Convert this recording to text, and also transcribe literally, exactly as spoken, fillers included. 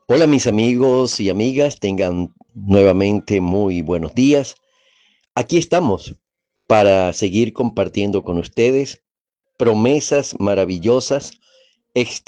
Hola mis amigos y amigas, tengan nuevamente muy buenos días. Aquí estamos para seguir compartiendo con ustedes promesas maravillosas